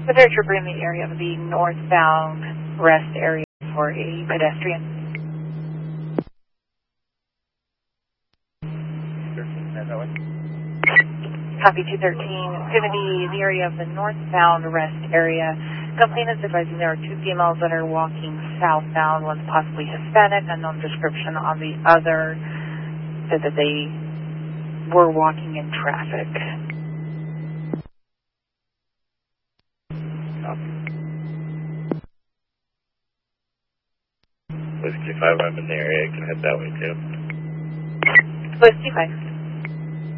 The paratrooper in the area of the northbound rest area for a pedestrian. Copy 213. It's going to be the area of the northbound rest area. Company is advising there are two females that are walking southbound. One's possibly Hispanic, unknown description. On the other, said that they were walking in traffic. 65, I'm in the area. I can head that way too. 65.